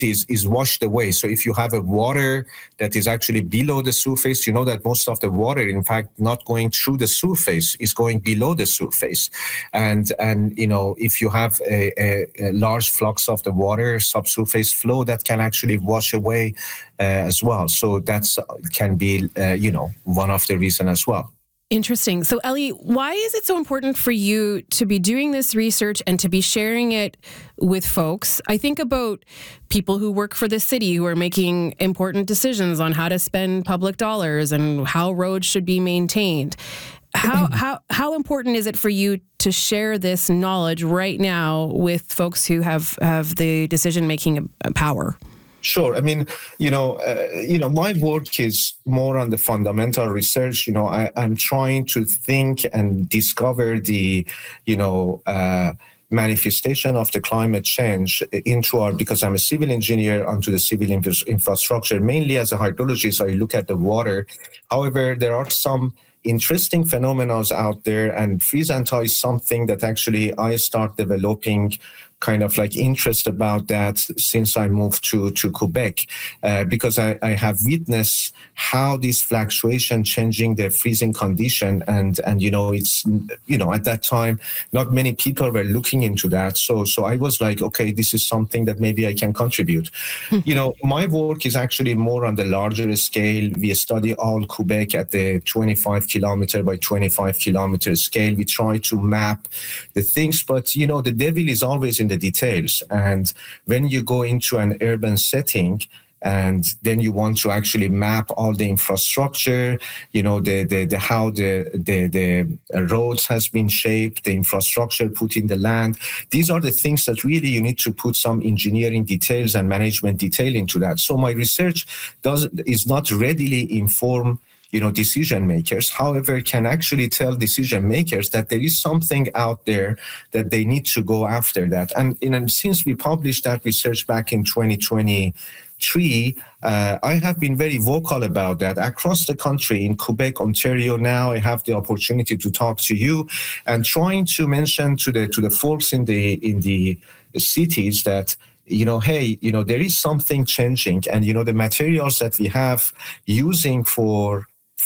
is washed away. So if you have a water that is actually below the surface, you know that most of the water, in fact, not going through the surface, is going below the surface. And you know, if you have a large flux of the water, subsurface flow, that can actually wash away as well. So that's can be, you know, one of the reasons as well. Interesting. So, Ellie, why is it so important for you to be doing this research and to be sharing it with folks? I think about people who work for the city who are making important decisions on how to spend public dollars and how roads should be maintained. How important is it for you to share this knowledge right now with folks who have the decision-making power? Sure. I mean, my work is more on the fundamental research. You know, I'm trying to think and discover the, manifestation of the climate change because I'm a civil engineer, onto the civil infrastructure. Mainly as a hydrologist, I look at the water. However, there are some interesting phenomena out there, and freeze-and-thaw is something that actually I start developing kind of like interest about that since I moved to Quebec, because I have witnessed how this fluctuation changing the freezing condition, and it's at that time not many people were looking into that, so I was like, okay, this is something that maybe I can contribute. My work is actually more on the larger scale. We study all Quebec at the 25 kilometer by 25 kilometer scale. We try to map the things, but the devil is always in the details. And when you go into an urban setting and then you want to actually map all the infrastructure, how the roads has been shaped, the infrastructure put in the land, these are the things that really you need to put some engineering details and management detail into that. So my research is not readily informed decision makers, however, can actually tell decision makers that there is something out there that they need to go after that. And since we published that research back in 2023, I have been very vocal about that across the country. In Quebec, Ontario, now I have the opportunity to talk to you and trying to mention to the folks in the cities that hey, there is something changing, and the materials that we have using for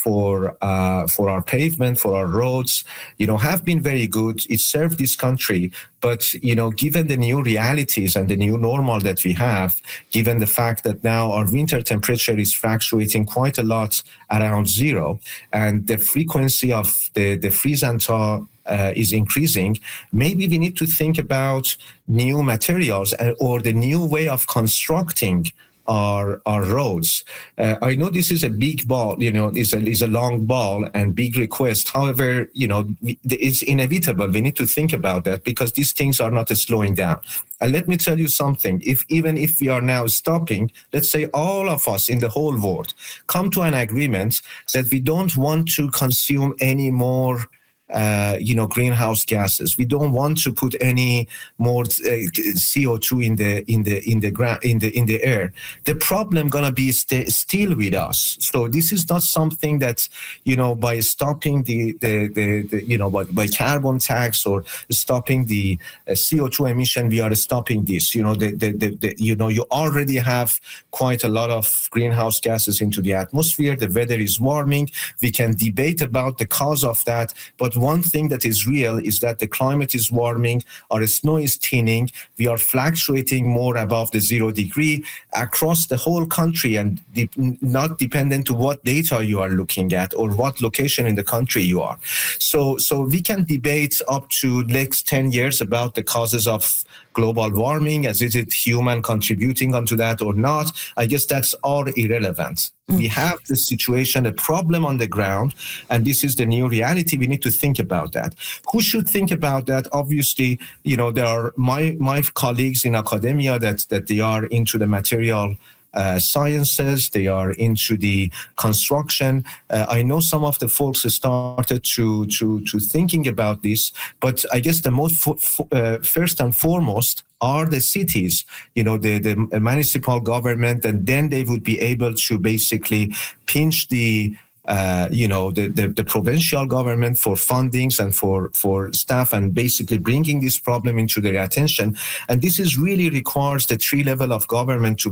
our pavement, for our roads, have been very good. It served this country. But, given the new realities and the new normal that we have, given the fact that now our winter temperature is fluctuating quite a lot around zero, and the frequency of the freeze and thaw is increasing, maybe we need to think about new materials or the new way of constructing our roads. I know this is a big ball, is a long ball and big request. However, it's inevitable. We need to think about that because these things are not slowing down. And let me tell you something. Even if we are now stopping, let's say all of us in the whole world come to an agreement that we don't want to consume any more greenhouse gases. We don't want to put any more CO2 in the air. The problem gonna be still with us. So this is not something that by stopping by carbon tax or stopping the CO2 emission, we are stopping this. You already have quite a lot of greenhouse gases into the atmosphere. The weather is warming. We can debate about the cause of that, but one thing that is real is that the climate is warming, our snow is thinning, we are fluctuating more above the 0 degree across the whole country, and not dependent to what data you are looking at or what location in the country you are. So we can debate up to next 10 years about the causes of global warming, as is it human contributing onto that or not. I guess that's all irrelevant. We have the situation, a problem on the ground, and this is the new reality. We need to think about that. Who should think about that? Obviously, there are my colleagues in academia that they are into the material sciences, they are into the construction. I know some of the folks started to thinking about this, but I guess the most first and foremost are the cities, the municipal government, and then they would be able to basically pinch the provincial government for fundings and for staff, and basically bringing this problem into their attention. And this is really requires the three level of government to